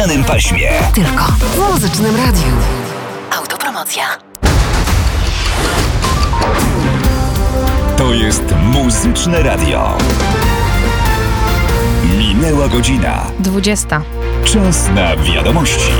danym paśmie. Tylko w Muzycznym Radiu. Autopromocja. To jest Muzyczne Radio. Minęła godzina. 20. Czas na wiadomości.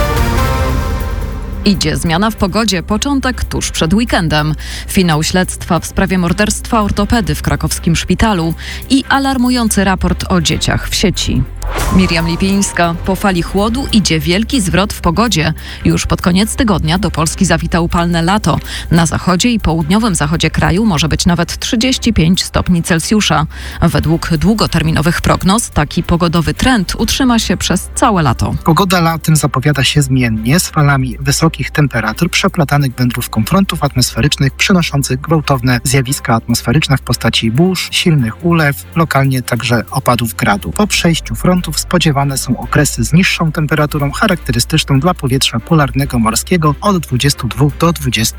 Idzie zmiana w pogodzie, początek tuż przed weekendem. Finał śledztwa w sprawie morderstwa ortopedy w krakowskim szpitalu i alarmujący raport o dzieciach w sieci. Miriam Lipińska. Po fali chłodu idzie wielki zwrot w pogodzie. Już pod koniec tygodnia do Polski zawita upalne lato. Na zachodzie i południowym zachodzie kraju może być nawet 35 stopni Celsjusza. Według długoterminowych prognoz taki pogodowy trend utrzyma się przez całe lato. Pogoda latem zapowiada się zmiennie, z falami wysokich temperatur przeplatanych wędrówką frontów atmosferycznych przynoszących gwałtowne zjawiska atmosferyczne w postaci burz, silnych ulew, lokalnie także opadów gradu. Po przejściu frontów spodziewane są okresy z niższą temperaturą charakterystyczną dla powietrza polarnego morskiego od 22 do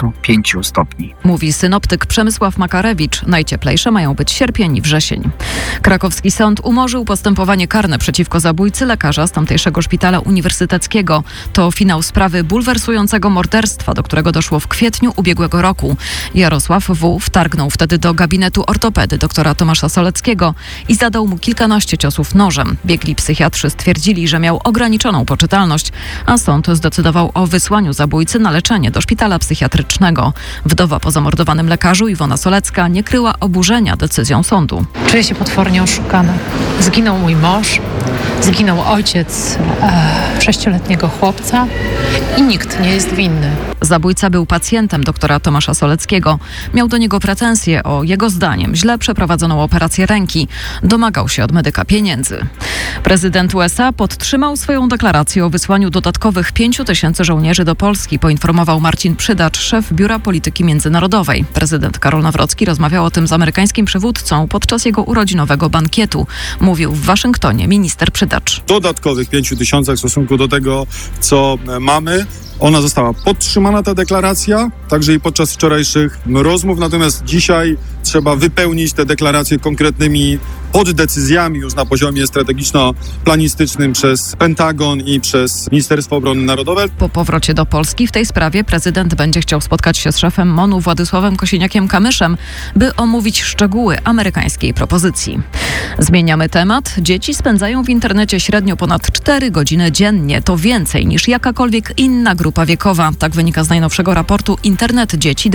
25 stopni. Mówi synoptyk Przemysław Makarewicz. Najcieplejsze mają być sierpień i wrzesień. Krakowski sąd umorzył postępowanie karne przeciwko zabójcy lekarza z tamtejszego szpitala uniwersyteckiego. To finał sprawy bulwersującego morderstwa, do którego doszło w kwietniu ubiegłego roku. Jarosław W. wtargnął wtedy do gabinetu ortopedy doktora Tomasza Soleckiego i zadał mu kilkanaście ciosów nożem. Biegli psychiatrzy stwierdzili, że miał ograniczoną poczytalność, a sąd zdecydował o wysłaniu zabójcy na leczenie do szpitala psychiatrycznego. Wdowa po zamordowanym lekarzu Iwona Solecka nie kryła oburzenia decyzją sądu. Czuję się potwornie oszukana. Zginął mój mąż, zginął ojciec 6-letniego chłopca i nikt nie jest winny. Zabójca był pacjentem doktora Tomasza Soleckiego. Miał do niego pretensje o, jego zdaniem, źle przeprowadzoną operację ręki. Domagał się od medyka pieniędzy. Prezydent USA podtrzymał swoją deklarację o wysłaniu dodatkowych 5 000 żołnierzy do Polski, poinformował Marcin Przydacz, szef Biura Polityki Międzynarodowej. Prezydent Karol Nawrocki rozmawiał o tym z amerykańskim przywódcą podczas jego urodzinowego bankietu. Mówił w Waszyngtonie minister Przydacz. Dodatkowych 5 000 w stosunku do tego, co mamy. Ona została podtrzymana, ta deklaracja, także i podczas wczorajszych rozmów. Natomiast dzisiaj trzeba wypełnić te deklaracje konkretnymi poddecyzjami już na poziomie strategiczno-planistycznym przez Pentagon i przez Ministerstwo Obrony Narodowej. Po powrocie do Polski w tej sprawie prezydent będzie chciał spotkać się z szefem MON-u Władysławem Kosiniakiem-Kamyszem, by omówić szczegóły amerykańskiej propozycji. Zmieniamy temat. Dzieci spędzają w internecie średnio ponad 4 godziny dziennie. To więcej niż jakakolwiek inna grupa wiekowa. Tak wynika z najnowszego raportu Internet Dzieci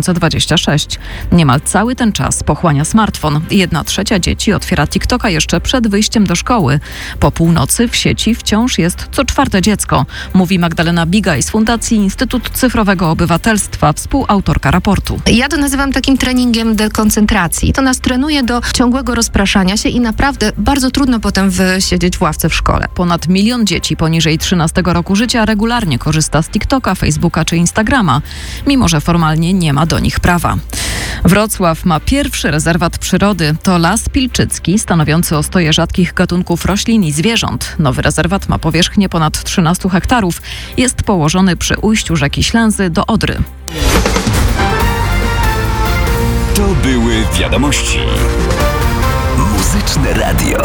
2026. Niemal cały ten czas pochłania smartfon. 1/3 dzieci otwiera TikToka jeszcze przed wyjściem do szkoły. Po północy w sieci wciąż jest co 4 dziecko, mówi Magdalena Bigaj z Fundacji Instytut Cyfrowego Obywatelstwa, współautorka raportu. Ja to nazywam takim treningiem dekoncentracji. To nas trenuje do ciągłego rozpraszania się i naprawdę bardzo trudno potem wysiedzieć w ławce w szkole. Ponad 1 milion dzieci poniżej 13 roku życia regularnie korzysta z TikToka, Facebooka czy Instagrama, mimo że formalnie nie ma do nich prawa. Wrocław ma pierwszy rezerwat przyrody. To Las Pilczycki, stanowiący ostoję rzadkich gatunków roślin i zwierząt. Nowy rezerwat ma powierzchnię ponad 13 hektarów. Jest położony przy ujściu rzeki Ślęzy do Odry. To były wiadomości. Muzyczne Radio.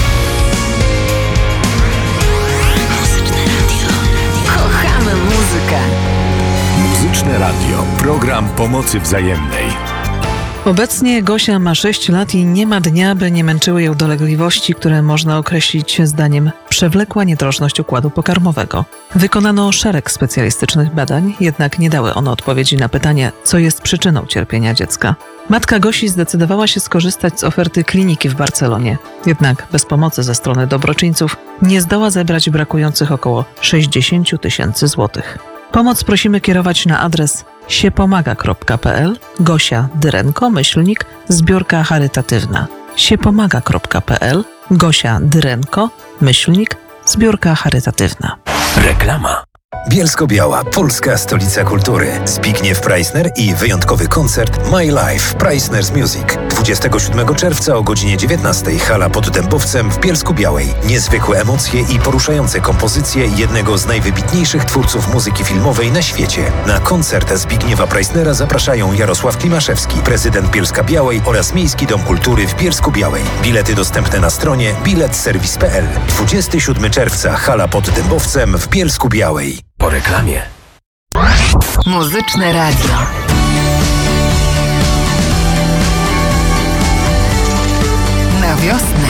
Kochamy muzykę. Muzyczne Radio. Program pomocy wzajemnej. Obecnie Gosia ma 6 lat i nie ma dnia, by nie męczyły ją dolegliwości, które można określić zdaniem przewlekła niedrożność układu pokarmowego. Wykonano szereg specjalistycznych badań, jednak nie dały one odpowiedzi na pytanie, co jest przyczyną cierpienia dziecka. Matka Gosi zdecydowała się skorzystać z oferty kliniki w Barcelonie, jednak bez pomocy ze strony dobroczyńców nie zdoła zebrać brakujących około 60 000 złotych. Pomoc prosimy kierować na adres siepomaga.pl, Gosia Dyrenko, zbiórka charytatywna. siepomaga.pl, Gosia Dyrenko, zbiórka charytatywna. Reklama. Bielsko-Biała, polska stolica kultury. Zbigniew Preissner i wyjątkowy koncert My Life Preissner's Music 27 czerwca o godzinie 19 hala pod Dębowcem w Bielsku-Białej. Niezwykłe emocje i poruszające kompozycje jednego z najwybitniejszych twórców muzyki filmowej na świecie. Na koncert Zbigniewa Preissnera zapraszają Jarosław Klimaszewski, prezydent Bielska-Białej oraz Miejski Dom Kultury w Bielsku-Białej. Bilety dostępne na stronie biletserwis.pl. 27 czerwca hala pod Dębowcem w Bielsku-Białej. Po reklamie. Muzyczne radio. Na wiosnę.